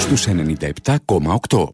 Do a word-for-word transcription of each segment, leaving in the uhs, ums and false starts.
στους ενενήντα επτά κόμμα οκτώ.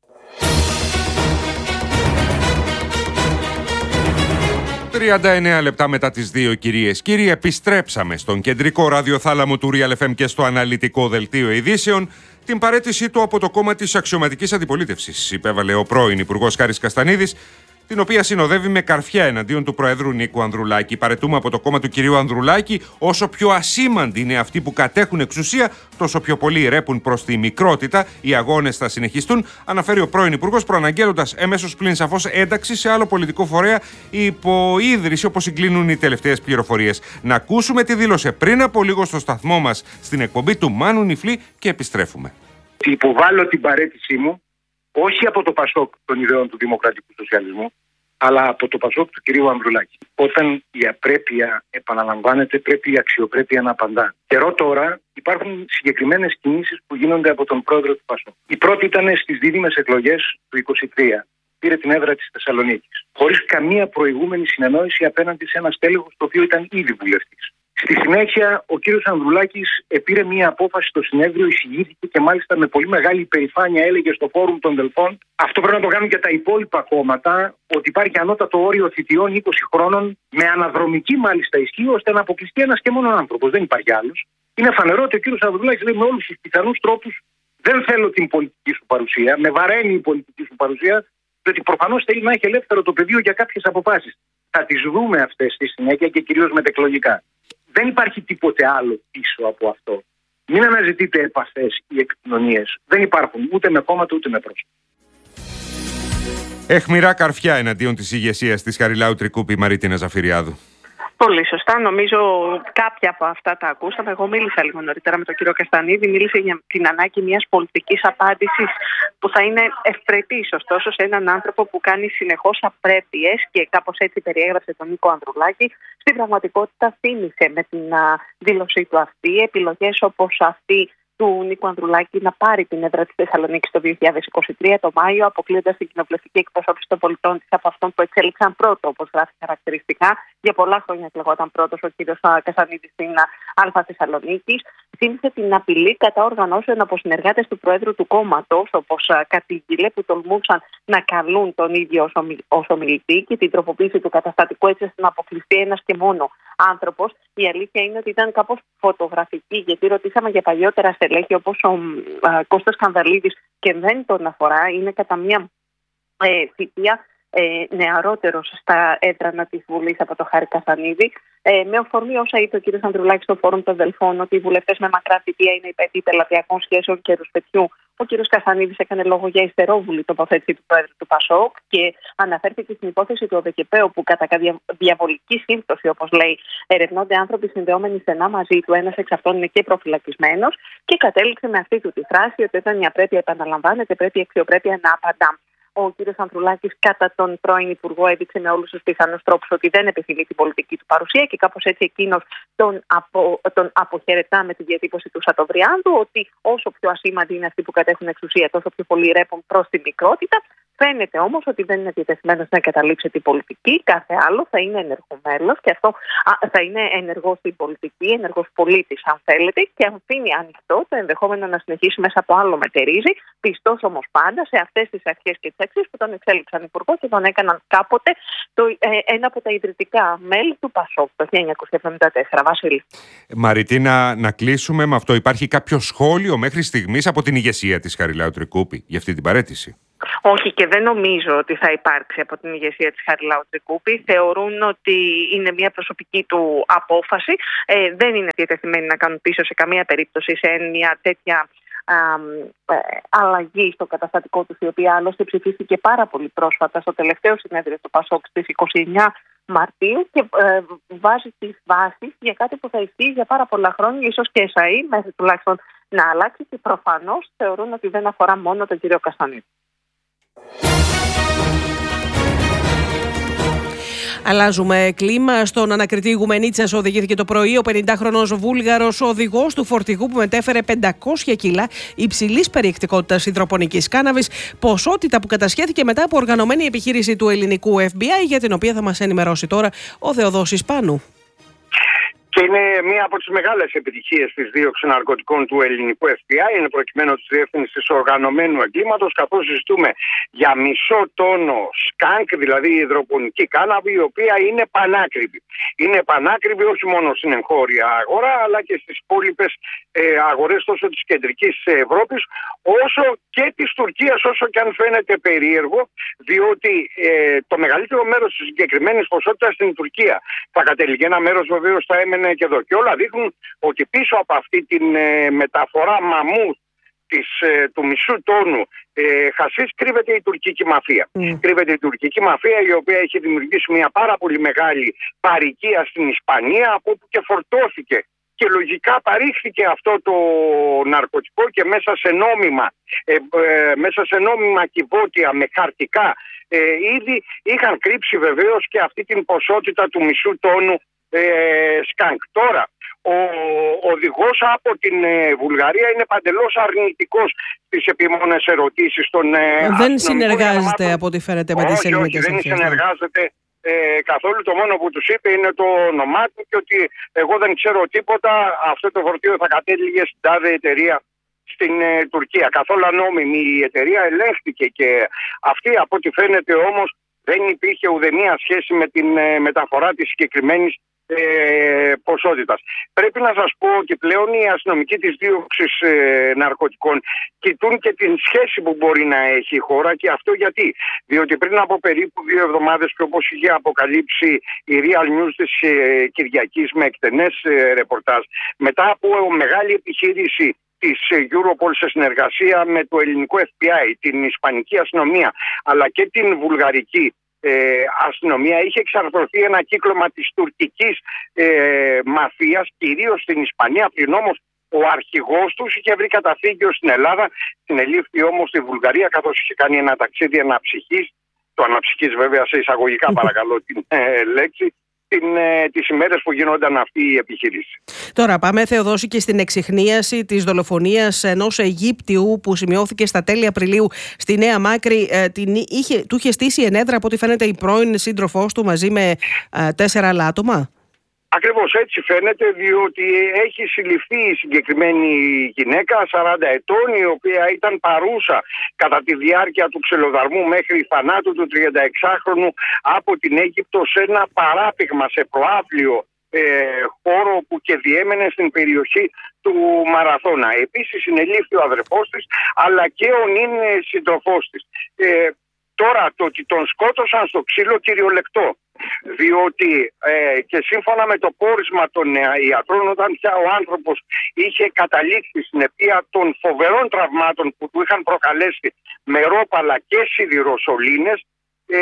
τριάντα εννέα λεπτά μετά τις δύο, κυρίες κύριοι, επιστρέψαμε στον κεντρικό ραδιοθάλαμο του Real εφ εμ και στο αναλυτικό δελτίο ειδήσεων. Την παραίτησή του από το κόμμα της αξιωματικής αντιπολίτευσης υπέβαλε ο πρώην Υπουργός Χάρης Καστανίδης, την οποία συνοδεύει με καρφιά εναντίον του Προέδρου Νίκου Ανδρουλάκη. Παραιτούμε από το κόμμα του κυρίου Ανδρουλάκη. Όσο πιο ασήμαντοι είναι αυτοί που κατέχουν εξουσία, τόσο πιο πολύ ρέπουν προς τη μικρότητα. Οι αγώνες θα συνεχιστούν, αναφέρει ο πρώην Υπουργός, προαναγγέλλοντας εμέσως πλην σαφώς ένταξη σε άλλο πολιτικό φορέα υπό ίδρυση, όπως συγκλίνουν οι τελευταίες πληροφορίες. Να ακούσουμε τι δήλωσε πριν από λίγο στο σταθμό μας στην εκπομπή του Μάνου Νιφλή και επιστρέφουμε. Υποβάλλω την παραίτησή μου, όχι από το Πασόκ των ιδεών του δημοκρατικού σοσιαλισμού, αλλά από το Πασόκ του κυρίου Ανδρουλάκη. Όταν η απρέπεια επαναλαμβάνεται, πρέπει η αξιοπρέπεια να απαντά. Καιρό τώρα υπάρχουν συγκεκριμένες κινήσεις που γίνονται από τον πρόεδρο του Πασόκ. Η πρώτη ήταν στις δίδυμες εκλογές του είκοσι τρία. Πήρε την έδρα της Θεσσαλονίκης, χωρίς καμία προηγούμενη συνεννόηση απέναντι σε ένα στέλεχος το οποίο ήταν ήδη βουλευτής. Στη συνέχεια, ο κύριος Ανδρουλάκης επήρε μία απόφαση στο συνέδριο, εισηγήθηκε και μάλιστα με πολύ μεγάλη υπερηφάνεια έλεγε στο Φόρουμ των Δελφών. Αυτό πρέπει να το κάνουν και τα υπόλοιπα κόμματα, ότι υπάρχει ανώτατο όριο θητιών είκοσι χρόνων, με αναδρομική μάλιστα ισχύ, ώστε να αποκλειστεί ένας και μόνο άνθρωπος. Δεν υπάρχει άλλος. Είναι φανερό ότι ο κύριος Ανδρουλάκης λέει με όλους τους πιθανούς τρόπους: δεν θέλω την πολιτική σου παρουσία, με βαραίνει η πολιτική σου παρουσία, διότι προφανώς θέλει να έχει ελεύθερο το πεδίο για κάποιες αποφάσεις. Θα τις δούμε αυτές στη συνέχεια και κυρίως μετεκλογικά. Δεν υπάρχει τίποτε άλλο πίσω από αυτό. Μην αναζητείτε επαφές ή επικοινωνίες. Δεν υπάρχουν ούτε με κόμματα ούτε με πρόσωπα. Αιχμηρά καρφιά εναντίον της ηγεσίας της Χαριλάου Τρικούπη, Μαρίτινα Ζαφυριάδου. Πολύ σωστά. Νομίζω κάποια από αυτά τα ακούσαμε. Εγώ μίλησα λίγο νωρίτερα με τον κύριο Καστανίδη. Μίλησε για την ανάγκη μιας πολιτικής απάντησης που θα είναι ευπρεπής, ωστόσο, σε έναν άνθρωπο που κάνει συνεχώς απρέπειες, και κάπως έτσι περιέγραψε τον Νίκο Ανδρουλάκη. Στην πραγματικότητα θύμισε με την δήλωσή του αυτή επιλογές όπως αυτή του Νίκου Ανδρουλάκη να πάρει την έδρα της Θεσσαλονίκης το δύο χιλιάδες είκοσι τρία το Μάιο, αποκλείοντας την κοινοβουλευτική εκπροσώπηση των πολιτών της από αυτόν που εξέλιξαν πρώτο, όπως γράφει χαρακτηριστικά. Για πολλά χρόνια εκλεγόταν πρώτος ο κύριος Καστανίδης στην Α Θεσσαλονίκης. Θύμισε την απειλή κατά οργανώσεων από συνεργάτες του Προέδρου του κόμματος, όπως κατήγγειλε, που τολμούσαν να καλούν τον ίδιο ως ομιλητή, και την τροποποίηση του καταστατικού έτσι ώστε να αποκλειστεί ένας και μόνο άνθρωπος. Η αλήθεια είναι ότι ήταν κάπως φωτογραφική, γιατί ρωτήσαμε για παλιότερα στελέχη όπως ο α, Κώστας Κανδαλίδης και δεν τον αφορά, είναι κατά μία ε, θητεία ε, νεαρότερος στα έδρανα της Βουλής από το Χάρη Καστανίδη. Ε, με αφορμή όσα είπε ο κ. Ανδρουλάκης στο Φόρουμ των Δελφών, ότι οι βουλευτές με μακρά θητεία είναι υπέτειοι πελατειακών σχέσεων και ρουσπετιού, ο κ. Καστανίδης έκανε λόγο για ιστερόβουλη τοποθέτηση του Πρόεδρου του Πασόκ και αναφέρθηκε στην υπόθεση του ΟΔΕΚΕΠΕ, όπου κατά διαβολική σύμπτωση, όπως λέει, ερευνώνται άνθρωποι συνδεόμενοι στενά μαζί του. Ένας εξ αυτών είναι και προφυλακισμένος, και κατέληξε με αυτή του τη φράση ότι όταν η απρέπεια επαναλαμβάνεται, πρέπει η αξιοπρέπεια να απαντά. Ο κ. Ανδρουλάκης, κατά τον πρώην Υπουργό, έδειξε με όλους τους πιθανούς τρόπους ότι δεν επιθυμεί την πολιτική του παρουσία, και κάπως έτσι εκείνος τον, απο, τον αποχαιρετά με τη διατύπωση του Σατοβριάνδου, ότι όσο πιο ασήμαντοι είναι αυτοί που κατέχουν εξουσία, τόσο πιο πολύ ρέπουν προς τη μικρότητα. Φαίνεται όμως ότι δεν είναι διατεθειμένος να εγκαταλείψει την πολιτική. Κάθε άλλο θα είναι ενεργό μέλος, και αυτό α, θα είναι ενεργός στην πολιτική, ενεργός πολίτης, αν θέλετε, και αφήνει ανοιχτό το ενδεχόμενο να συνεχίσει μέσα από άλλο μετερίζει, πιστός όμως πάντα σε αυτές τις αρχές και τις αξίες που τον εξέλιξαν υπουργό και τον έκαναν κάποτε το, ε, ένα από τα ιδρυτικά μέλη του Πασόκ το χίλια εννιακόσια εβδομήντα τέσσερα. Βασίλη. Μαριτίνα, να κλείσουμε με αυτό. Υπάρχει κάποιο σχόλιο μέχρι στιγμής από την ηγεσία της Χαριλάου Τρικούπη για αυτή την παραίτηση? Όχι, και δεν νομίζω ότι θα υπάρξει από την ηγεσία της Χαριλάου Τρικούπη. Θεωρούν ότι είναι μια προσωπική του απόφαση. Ε, δεν είναι διατεθειμένοι να κάνουν πίσω σε καμία περίπτωση σε μια τέτοια α, ε, αλλαγή στο καταστατικό του, η οποία άλλωστε ψηφίστηκε πάρα πολύ πρόσφατα στο τελευταίο συνέδριο του Πασόκ στις είκοσι εννέα Μαρτίου, και ε, βάζει τις βάσεις για κάτι που θα ισχύει για πάρα πολλά χρόνια, ίσως και εσαΐ, μέχρι τουλάχιστον να αλλάξει, και προφανώς θεωρούν ότι δεν αφορά μόνο τον κύριο Καστανίδη. Αλλάζουμε κλίμα. Στον ανακριτή Ιγουμενίτσας οδηγήθηκε το πρωί ο πενηντάχρονος Βούλγαρος οδηγός του φορτηγού που μετέφερε πεντακόσια κιλά υψηλής περιεκτικότητας υδροπονικής κάναβης, ποσότητα που κατασχέθηκε μετά από οργανωμένη επιχείρηση του ελληνικού εφ μπι άι, για την οποία θα μας ενημερώσει τώρα ο Θεοδόσης Πάνου. Και είναι μία από τις μεγάλες επιτυχίες της δίωξης ναρκωτικών του ελληνικού εφ μπι άι, είναι προκειμένου της Διεύθυνσης Οργανωμένου Εγκλήματος, καθώς συζητούμε για μισό τόνο σκάνκ, δηλαδή υδροπονική κάναβη, η οποία είναι πανάκριβη. Είναι πανάκριβη όχι μόνο στην εγχώρια αγορά, αλλά και στις υπόλοιπες ε, αγορές τόσο της κεντρικής Ευρώπης, όσο και της Τουρκίας, όσο και αν φαίνεται περίεργο, διότι ε, το μεγαλύτερο μέρος της συγκεκριμένης ποσότητας στην Τουρκία θα κατέληγε. Ένα μέρος βεβαίως θα έμενε και εδώ. Και όλα δείχνουν ότι πίσω από αυτή την ε, μεταφορά μαμού της, ε, του μισού τόνου ε, χασίς κρύβεται η τουρκική μαφία. Mm. Κρύβεται η τουρκική μαφία, η οποία έχει δημιουργήσει μια πάρα πολύ μεγάλη παροικία στην Ισπανία, από όπου και φορτώθηκε και λογικά παρήχθηκε αυτό το ναρκωτικό και μέσα σε νόμιμα, ε, ε, μέσα σε νόμιμα κυβότια με χαρτικά ε, ήδη είχαν κρύψει βεβαίως και αυτή την ποσότητα του μισού τόνου ε, σκάνκ. Τώρα, ο οδηγός από την ε, Βουλγαρία είναι παντελώς αρνητικός στις επίμονες ερωτήσεις των ε, δεν συνεργάζεται από ό,τι φαίνεται με τις ελληνικές αρχές. Όχι, δεν συνεργάζεται ε, καθόλου. Το μόνο που τους είπε είναι το όνομά του και ότι εγώ δεν ξέρω τίποτα, αυτό το φορτίο θα κατέληγε στην τάδε εταιρεία στην ε, Τουρκία. Καθόλου ανώμημη η εταιρεία, ελέγχθηκε και αυτή, από ό,τι φαίνεται όμως δεν υπήρχε ουδέμια σχέση με την ε, μεταφορά της συγκεκριμένης Ε, ποσότητας. Πρέπει να σας πω ότι πλέον οι αστυνομικοί της δίωξης ε, ναρκωτικών κοιτούν και την σχέση που μπορεί να έχει η χώρα, και αυτό γιατί. Διότι πριν από περίπου δύο εβδομάδες, και όπως είχε αποκαλύψει η Real News της ε, Κυριακής με εκτενές ε, ρεπορτάζ, μετά από μεγάλη επιχείρηση της Europol σε συνεργασία με το ελληνικό εφ μπι άι, την ισπανική αστυνομία αλλά και την βουλγαρική Ε, αστυνομία, είχε εξαρθρωθεί ένα κύκλωμα της τουρκικής ε, μαφίας, κυρίως στην Ισπανία, πριν όμως ο αρχηγός τους είχε βρει καταφύγιο στην Ελλάδα, συνελήφθη όμως στη Βουλγαρία, καθώς είχε κάνει ένα ταξίδι αναψυχής, το αναψυχής βέβαια σε εισαγωγικά παρακαλώ την ε, λέξη, την, ε, τις ημέρες που γινόταν αυτή η επιχείρηση. Τώρα πάμε, Θεοδόση, και στην εξιχνίαση της δολοφονίας ενός Αιγύπτιου που σημειώθηκε στα τέλη Απριλίου στη Νέα Μάκρη. Ε, την είχε, του είχε στήσει ενέδρα, από ό,τι φαίνεται, η πρώην σύντροφός του μαζί με ε, τέσσερα άλλα άτομα. Ακριβώς έτσι φαίνεται, διότι έχει συλληφθεί η συγκεκριμένη γυναίκα σαράντα ετών, η οποία ήταν παρούσα κατά τη διάρκεια του ξυλοδαρμού μέχρι θανάτου του τριανταεξάχρονου από την Αίγυπτο σε ένα παράπηγμα, σε προάβλιο ε, χώρο που και διέμενε στην περιοχή του Μαραθώνα. Επίσης συνελήφθη ο αδερφός της, αλλά και ο νυν συντροφός της. Ε, τώρα το ότι τον σκότωσαν στο ξύλο κυριολεκτό, διότι ε, και σύμφωνα με το πόρισμα των ε, ιατρών, όταν πια ο άνθρωπος είχε καταλήξει στην αιτία των φοβερών τραυμάτων που του είχαν προκαλέσει με ρόπαλα και σιδηροσωλήνες, ε,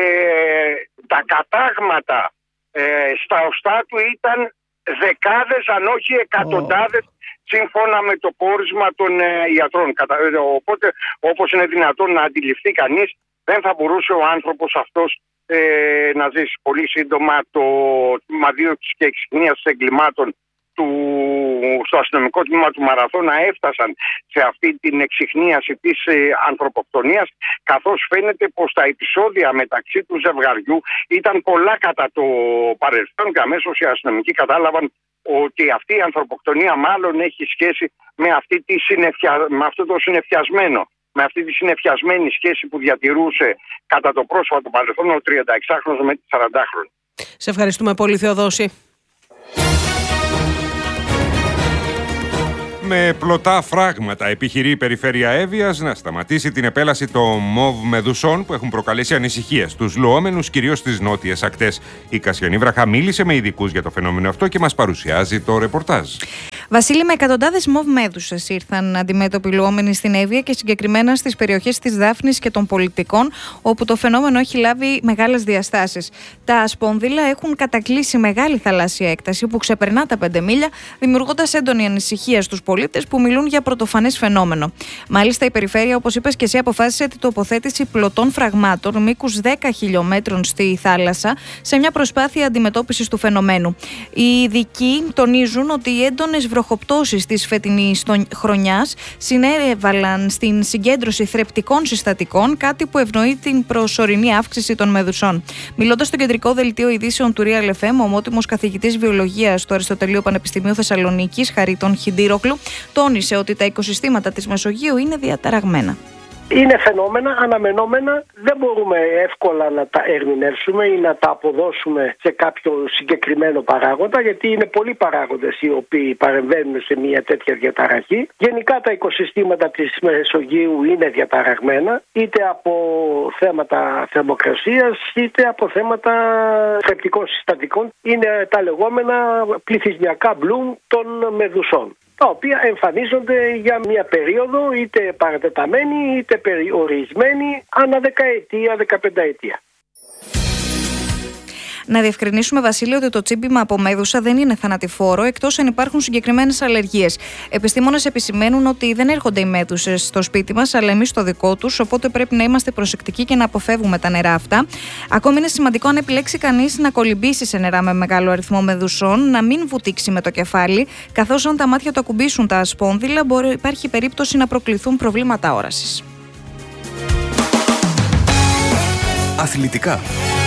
τα κατάγματα ε, στα οστά του ήταν δεκάδες αν όχι εκατοντάδες, σύμφωνα με το πόρισμα των ε, ιατρών. Οπότε, όπως είναι δυνατόν να αντιληφθεί κανείς, δεν θα μπορούσε ο άνθρωπος αυτός ε, να ζήσει. Πολύ σύντομα το τμήμα δίωξης και εξιχνίασης εγκλημάτων του, στο αστυνομικό τμήμα του Μαραθώνα έφτασαν σε αυτή την εξιχνίαση της ε, ανθρωποκτονίας, καθώς φαίνεται πως τα επεισόδια μεταξύ του ζευγαριού ήταν πολλά κατά το παρελθόν και αμέσως οι αστυνομικοί κατάλαβαν ότι αυτή η ανθρωποκτονία μάλλον έχει σχέση με, αυτή τη συνεφια... με αυτό το συνεφιασμένο, με αυτή τη συνεφιασμένη σχέση που διατηρούσε κατά το πρόσφατο παρελθόν ο τριανταεξάχρονος με τη σαραντάχρονη. Σε ευχαριστούμε πολύ, Θεοδόση. Με πλωτά φράγματα επιχειρεί η Περιφέρεια Εύβοιας να σταματήσει την επέλαση των μοβ μεδουσών που έχουν προκαλέσει ανησυχίες στους λουόμενους, κυρίως στις νότιες ακτές. Η Κασιανή Βραχά μίλησε με ειδικούς για το φαινόμενο αυτό και μας παρουσιάζει το ρεπορτάζ. Βασίλη, με εκατοντάδες μοβ μέδουσες ήρθαν αντιμέτωποι λουόμενοι στην Εύβοια και συγκεκριμένα στις περιοχές της Δάφνης και των Πολιτικών, όπου το φαινόμενο έχει λάβει μεγάλες διαστάσεις. Τα σπόνδυλα έχουν κατακλείσει μεγάλη θαλάσσια έκταση που ξεπερνά τα πέντε μίλια, δημιουργώντας έντονη ανησυχία στους πολίτες που μιλούν για πρωτοφανές φαινόμενο. Μάλιστα, η Περιφέρεια, όπως είπες και εσύ, αποφάσισε την τοποθέτηση πλωτών φραγμάτων μήκους δέκα χιλιομέτρων στη θάλασσα σε μια προσπάθεια αντιμετώπισης του φαινομένου. Οι ειδικοί τονίζουν ότι οι έντονες βροχοπτώσεις της φετινής χρονιάς συνέβαλαν στην συγκέντρωση θρεπτικών συστατικών, κάτι που ευνοεί την προσωρινή αύξηση των μεδουσών. Μιλώντας στο κεντρικό δελτίο ειδήσεων του Real εφ εμ, ο ομότιμος καθηγητής βιολογίας του Αριστοτελείου Πανεπιστημίου Θεσσαλονίκης, Χαρίτων Χιντήρογλου, τόνισε ότι τα οικοσυστήματα της Μεσογείου είναι διαταραγμένα. Είναι φαινόμενα αναμενόμενα, δεν μπορούμε εύκολα να τα ερμηνεύσουμε ή να τα αποδώσουμε σε κάποιο συγκεκριμένο παράγοντα, γιατί είναι πολλοί παράγοντες οι οποίοι παρεμβαίνουν σε μια τέτοια διαταραχή. Γενικά τα οικοσυστήματα της Μεσογείου είναι διαταραγμένα, είτε από θέματα θερμοκρασίας, είτε από θέματα θρεπτικών συστατικών. Είναι τα λεγόμενα πληθυσμιακά bloom των μεδουσών, τα οποία εμφανίζονται για μια περίοδο είτε παρατεταμένη είτε περιορισμένη ανά δεκαετία, δεκαπενταετία. Να διευκρινίσουμε, Βασίλη, ότι το τσίμπημα από μέδουσα δεν είναι θανατηφόρο, εκτός αν υπάρχουν συγκεκριμένες αλλεργίες. Επιστήμονες επισημαίνουν ότι δεν έρχονται οι μέδουσες στο σπίτι μας, αλλά εμείς στο δικό τους, οπότε πρέπει να είμαστε προσεκτικοί και να αποφεύγουμε τα νερά αυτά. Ακόμη είναι σημαντικό, αν επιλέξει κανείς να κολυμπήσει σε νερά με μεγάλο αριθμό μεδουσών, να μην βουτήξει με το κεφάλι, καθώς αν τα μάτια του ακουμπήσουν τα σπόνδυλα, μπορεί, υπάρχει περίπτωση να προκληθούν προβλήματα όρασης. Αθλητικά.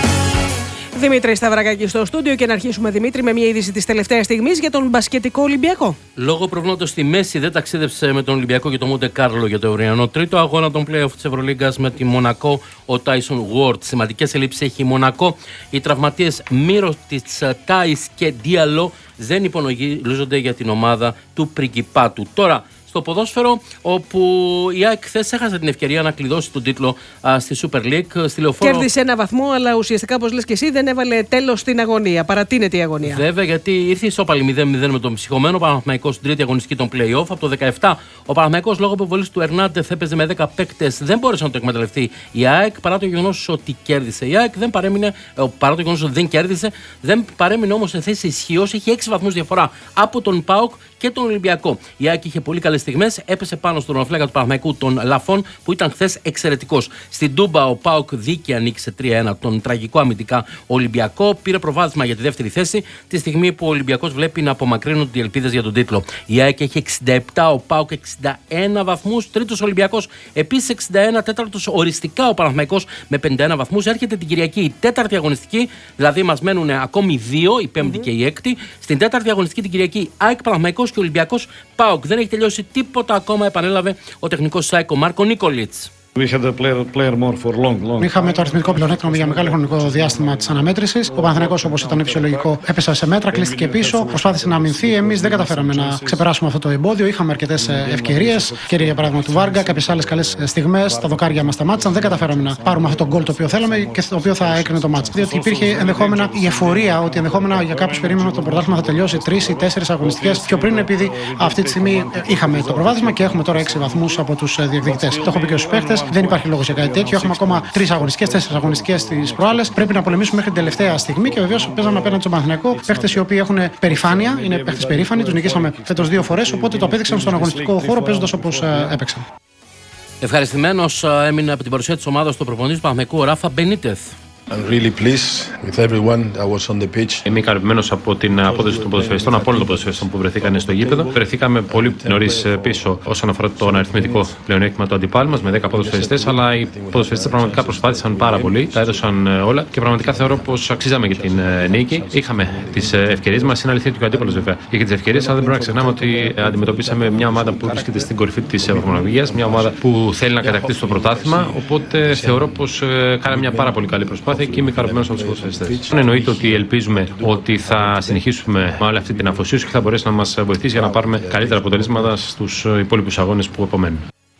Δημήτρη Σταυρακάκη στο στούντιο και να αρχίσουμε, Δημήτρη, με μια είδηση της τελευταίας στιγμής για τον μπασκετικό Ολυμπιακό. Λόγω προβλήματος στη μέση δεν ταξίδεψε με τον Ολυμπιακό και το Μοντε Κάρλο για το ευρωιανό τρίτο αγώνα των play-off της Ευρωλίγκας με τη Μονακό ο Τάισον Γουόρτ. Σημαντικές ελλείψεις έχει η Μονακό. Οι τραυματίες Μύρο της Τάις και Διαλό δεν υπολογίζονται για την ομάδα του Πριγκιπάτου. Τώρα, στο ποδόσφαιρο, όπου η ΑΕΚ χθες έχασε την ευκαιρία να κλειδώσει τον τίτλο α, στη Super League. Στη Λεωφόρο... Κέρδισε ένα βαθμό, αλλά ουσιαστικά, όπως λες και εσύ, δεν έβαλε τέλος στην αγωνία. Παρατείνεται η αγωνία. Βέβαια, γιατί ήρθε ισόπαλη μηδέν μηδέν με τον ψυχωμένο Παναθηναϊκό στην τρίτη αγωνιστική των play-off. Από το δεκαεπτά, ο Παναθηναϊκός λόγω υποβολής του Ερνάντεθ έπαιζε με δέκα παίκτες. Δεν μπόρεσε να το εκμεταλλευτεί η ΑΕΚ, παρά το γεγονός ότι κέρδισε. Η ΑΕΚ δεν παρέμεινε, παρά το γεγονός ότι δεν κέρδισε, δεν παρέμεινε όμως σε θέση ισχύως. Έχει έξι βαθμούς διαφορά από τον ΠΑΟΚ και τον Ολυμπιακό. Η ΑΕΚ είχε πολύ καλές στιγμές, έπεσε πάνω στον ονοφλέγα του Παναθηναϊκού, τον Λαφών, που ήταν χθες εξαιρετικός. Στην Τούμπα ο ΠΑΟΚ δίκαια νίκησε τρία ένα τον τραγικό αμυντικά Ολυμπιακό. Πήρε προβάδισμα για τη δεύτερη θέση, τη στιγμή που ο Ολυμπιακός βλέπει να απομακρύνονται οι ελπίδες για τον τίτλο. Η ΑΕΚ έχει εξήντα επτά, ο ΠΑΟΚ εξήντα ένα βαθμούς. Τρίτος Ολυμπιακός επίσης εξήντα ένα, τέταρτος οριστικά ο Παναθηναϊκός με πενήντα ένα βαθμούς. Έρχεται την Κυριακή η τέταρτη αγωνιστική, δηλαδή μας μένουν ακόμη δύο, η πέμπτη mm-hmm. και η έκτη. Στην τέταρτη αγωνιστική την Κυριακή, ΑΕΚ Παναθηναϊκός και Ολυμπιακός ΠΑΟΚ. Δεν έχει τελειώσει τίποτα ακόμα, επανέλαβε ο τεχνικός ΣΑΕΚ Μάρκο Νίκολιτς. Player, player more for long, long. Είχαμε το αριθμητικό πλεονέκτημα για μεγάλο χρονικό διάστημα της αναμέτρησης. Ο Παναθηναϊκός, όπως ήταν φυσιολογικό, έπεσε σε μέτρα, κλείστηκε πίσω, προσπάθησε να αμυνθεί. Εμείς δεν καταφέραμε να ξεπεράσουμε αυτό το εμπόδιο. Είχαμε αρκετές ευκαιρίες, ευκαιρία για παράδειγμα του Βάργα, κάποιες άλλες καλές στιγμές. Τα δοκάρια μας σταμάτησαν. Δεν καταφέραμε να πάρουμε αυτό το γκολ το οποίο θέλαμε και το οποίο θα έκρινε το μάτς. Διότι υπήρχε ενδεχόμενα η εφορία ότι ενδεχόμενα για κάποιους περίμεναν ότι το πρωτάθλημα θα τελειώσει τρεις ή τέσσερις αγωνιστικές πιο πριν, επειδή αυτή τη στιγμή είχαμε το προβάδισμα και έχουμε τώρα έξι βαθμούς από τους διεκδικητές. Το έχω πει και στους παίχτες. Δεν υπάρχει λόγος για κάτι τέτοιο. Έχουμε ακόμα τρεις αγωνιστικές, τέσσερις αγωνιστικές στις προάλλες. Πρέπει να πολεμήσουμε μέχρι την τελευταία στιγμή και βεβαίως παίζαμε απέναντι στον Παναθηναϊκό. Παίχτες οι οποίοι έχουν περηφάνεια, είναι παίχτες περήφανοι, τους νικήσαμε φέτος δύο φορές, οπότε το απέδειξαν στον αγωνιστικό χώρο παίζοντας όπως έπαιξαν. Ευχαριστημένος έμεινε από την παρουσία της ομάδας του προπονητής του Παναθηναϊκού ο Ράφα Μπενίτεθ. I'm really pleased with everyone that was on the pitch. Είμαι ικανοποιημένος από την απόδοση των ποδοσφαιριστών, από όλων των ποδοσφαιριστών που βρεθήκαν στο γήπεδο. Βρεθήκαμε πολύ νωρίς πίσω όσον αφορά το αριθμητικό πλεονέκτημα του αντιπάλου μας με δέκα ποδοσφαιριστές, αλλά οι ποδοσφαιριστές πραγματικά προσπάθησαν πάρα πολύ, τα έδωσαν όλα και πραγματικά θεωρώ πως αξίζαμε και την νίκη. Είχαμε τις ευκαιρίες μας, είναι αλήθεια ότι ο αντίπαλος βέβαια είχε τις ευκαιρίες, αλλά δεν πρέπει να ξεχνάμε ότι αντιμετωπίσαμε μια ομάδα που βρίσκεται στην κορυφή της βαθμολογίας, μια ομάδα που θέλει να κατακτήσει το πρωτάθλημα. Οπότε θεωρώ πως κάναμε μια πάρα πολύ καλή προσπάθεια και είμαι ικανοποιημένος από τους ποδοσφαιριστές. Εννοείται ότι ελπίζουμε ότι θα συνεχίσουμε με όλη αυτή την αφοσίωση και θα μπορέσει να μας βοηθήσει για να πάρουμε καλύτερα αποτελέσματα στους υπόλοιπους αγώνες που απομένουν.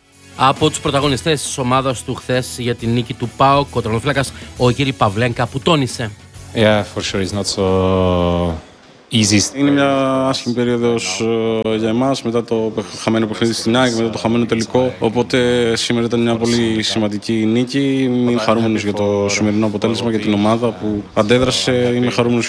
Από τους πρωταγωνιστές της ομάδας του χθες για την νίκη του ΠΑΟΚ, ο τερματοφύλακας ο Γύρι Παυλένκα, που τόνισε. Yeah, for sure it's not so easy. Είναι μια άσχημη περίοδος uh, για εμάς μετά το χαμένο παιχνίδι στην ΑΕΚ, μετά το χαμένο τελικό. Οπότε σήμερα ήταν μια πολύ σημαντική νίκη. Είμαι χαρούμενος για το σημερινό αποτέλεσμα, για την ομάδα που αντέδρασε. Είμαι χαρούμενος